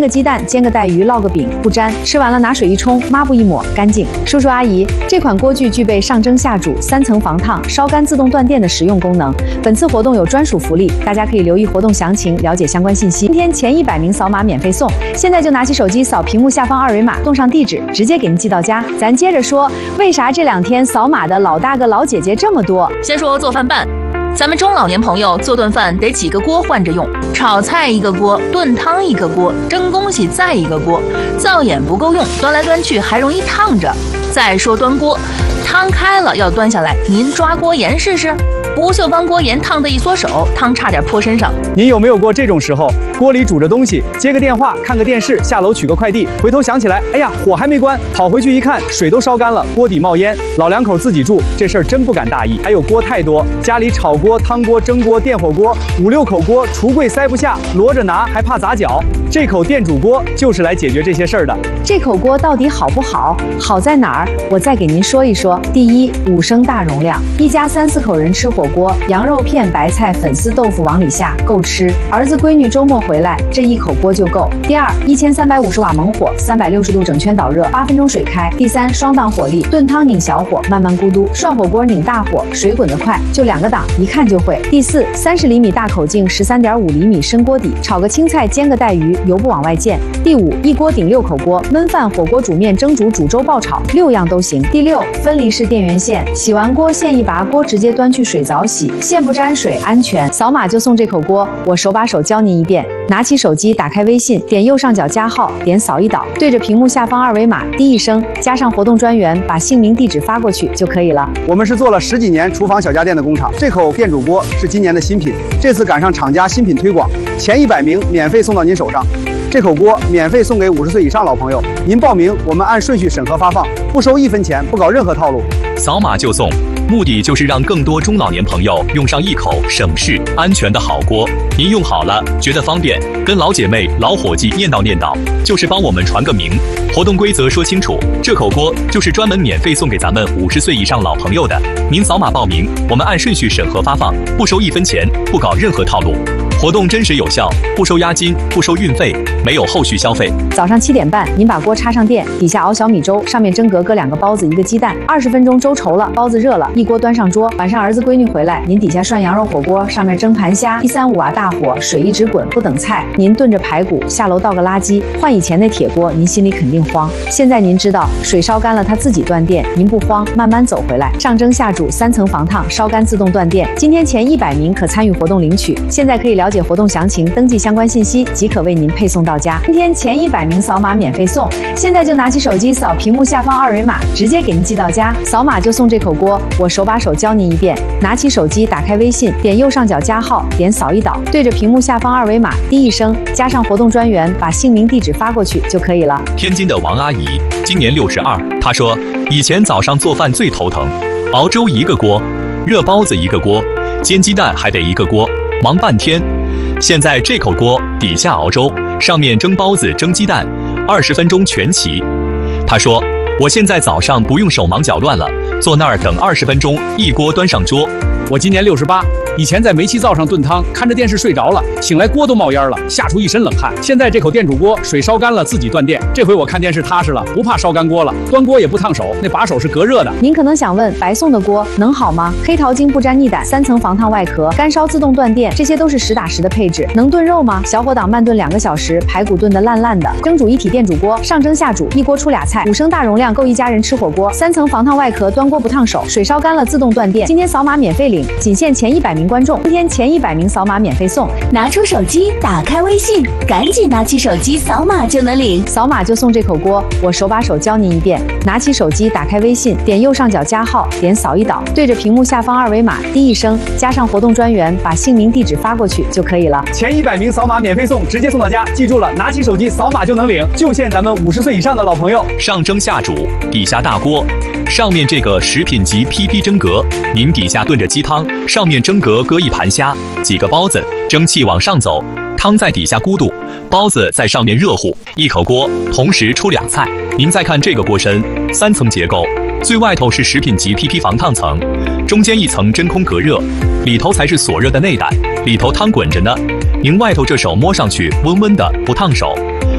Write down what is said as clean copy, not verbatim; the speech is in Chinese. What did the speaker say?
个鸡蛋，煎个带鱼，烙个饼，不粘。吃完了拿水一冲，抹布一抹，干净。叔叔阿姨，这款锅具具备上蒸下煮、3层防烫、烧干自动断电的实用功能。本次活动有专属福利，大家可以留意活动详情，了解相关信息。今天前100名扫码免费送，现在就拿起手机扫屏幕下方2维码，动上地址，直接给您寄到家。咱接着说，为啥这2天扫码的老大哥老姐姐这么多？ 先说做饭办。咱们中老年朋友做顿饭得几个锅换着用，炒菜一个锅，炖汤一个锅，蒸东西再一个锅，灶眼不够用，端来端去还容易烫着。再说端锅，汤开了要端下来，您抓锅沿试试。不锈钢锅沿烫得一缩手，汤差点泼身上。 您有没有过这种时候，锅里煮着东西，接个电话，看个电视，下楼取个快递，回头想起来，哎呀，火还没关，跑回去一看，水都烧干了，锅底冒烟。老两口自己住，这事儿真不敢大意。还有锅太多，家里炒锅、汤锅、蒸锅、电火锅，5、6口锅，橱柜塞不下，摞着拿还怕砸脚。这口电煮锅就是来解决这些事儿的。 这口锅到底好不好？好在哪儿？我再给您说一说。第一，5升大容量，一家3、4口人吃火锅，羊肉片、白菜、粉丝、豆腐往里下，够吃。儿子闺女周末回来，这1口锅就够。第二，1350瓦猛火，360度整圈导热，8分钟水开。第三，双档火力，炖汤拧小火，慢慢咕嘟；涮火锅拧大火，水滚得快，就2个档，一看就会。第四，30厘米大口径，13.5厘米深锅底，炒个青菜，煎个带鱼，油不往外溅。第五，一锅顶6口锅，焖饭、火锅、煮面、蒸煮、煮粥、爆炒，6样都行。第六，分离式电源线，洗完锅线一拔，锅直接端去水澡洗，线不沾水，安全。扫码就送这口锅，我手把手教您一遍。拿起手机，打开微信，点右上角加号，点扫一导，对着屏幕下方2维码滴一声，加上活动专员，把姓名、地址发过去就可以了。 我们是做了10几年厨房小家电的工厂，这口电煮锅是今年的新品，这次赶上厂家新品推广，前100名免费送到您手上。这口锅免费送给50岁以上老朋友，您报名，我们按顺序审核发放，不收1分钱，不搞任何套路。 扫码就送，目的就是让更多中老年朋友用上一口省事、安全的好锅。您用好了，觉得方便，跟老姐妹、老伙计念叨，就是帮我们传个名。活动规则说清楚，这口锅就是专门免费送给咱们50岁以上老朋友的。您扫码报名，我们按顺序审核发放，不收1分钱，不搞任何套路。活动真实有效，不收押金，不收运费，没有后续消费。 早上7点半，您把锅插上电，底下熬小米粥，上面蒸格搁2个包子，1个鸡蛋，20分钟粥稠了，包子热了，一锅端上桌。晚上儿子闺女回来，您底下涮羊肉火锅，上面蒸盘虾，135瓦大火，水一直滚，不等菜。您炖着排骨，下楼倒个垃圾。换以前那铁锅，您心里肯定慌。现在您知道，水烧干了它自己断电，您不慌，慢慢走回来。上蒸下煮，3层防烫，烧干自动断电。今天前100名可参与活动领取，现在可以了解活动详情，登记相关信息，即可为您配送到家。今天前100名扫码免费送，现在就拿起手机扫屏幕下方2维码，直接给您寄到家。扫码就送这口锅，我手把手教您一遍。拿起手机，打开微信，点右上角加号，点扫一导，对着屏幕下方2维码滴一声，加上活动专员，把姓名、地址发过去就可以了。 天津的王阿姨今年62，她说以前早上做饭最头疼，熬粥1个锅，热包子1个锅，煎鸡蛋还得1个锅，忙半天。现在这口锅底下熬粥，上面蒸包子、蒸鸡蛋，20分钟全齐。她说我现在早上不用手忙脚乱了，坐那儿等20分钟，一锅端上桌。 我今年68，以前在煤气灶上炖汤，看着电视睡着了，醒来锅都冒烟了，吓出一身冷汗。现在这口电煮锅，水烧干了自己断电，这回我看电视踏实了，不怕烧干锅了，端锅也不烫手，那把手是隔热的。 您可能想问，白送的锅能好吗？黑桃精不沾腻胆，3层防烫外壳，干烧自动断电，这些都是实打实的配置。能炖肉吗？小火档慢炖2个小时，排骨炖得烂烂的。蒸煮一体电煮锅，上蒸下煮，一锅出俩菜，5升大容量，够一家人吃火锅。3层防烫外壳，端锅不烫手，水烧干了自动断电。今天扫码免费领，仅限前100名观众。今天前100名扫码免费送。 拿出手机，打开微信，赶紧拿起手机扫码就能领。 扫码就送这口锅，我手把手教您一遍。拿起手机，打开微信，点右上角加号，点扫一导，对着屏幕下方2维码滴一声，加上活动专员，把姓名、地址发过去就可以了。 前100名扫码免费送，直接送到家。记住了，拿起手机扫码就能领，就限咱们50岁以上的老朋友。 上蒸下煮，底下大锅，上面这个食品级 PP 蒸格，您底下炖着鸡汤，上面蒸格搁一盘虾，几个包子，蒸汽往上走，汤在底下咕嘟，包子在上面热乎，一口锅同时出2菜。您再看这个锅身，3层结构，最外头是食品级 PP 防烫层，中间一层真空隔热，里头才是锁热的内胆，里头汤滚着呢。您外头这手摸上去温温的，不烫手。